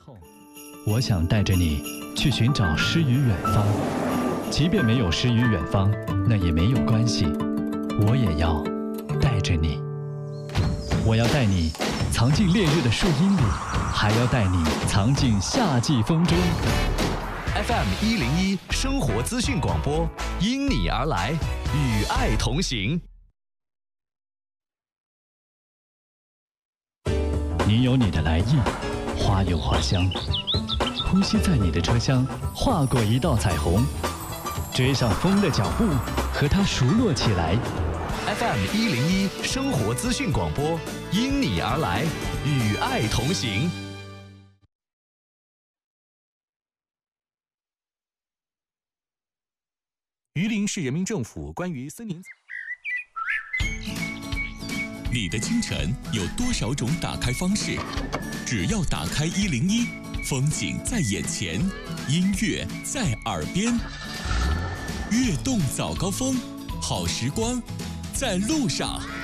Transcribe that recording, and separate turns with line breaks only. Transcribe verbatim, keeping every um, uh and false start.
后，我想带着你去寻找诗与远方，即便没有诗与远方，那也没有关系，我也要带着你。我要带你藏进烈日的树荫里，还要带你藏进夏季风中。
F M 一零一生活资讯广播，因你而来，与爱同行。
你有你的来意，花有花香，呼吸在你的车厢，划过一道彩虹，追上风的脚步，和它熟络起来。
F M 一零一生活资讯广播，因你而来，与爱同行。
榆林市人民政府关于森林。
你的清晨有多少种打开方式？只要打开一零一，风景在眼前，音乐在耳边。悦动早高峰，好时光在路上。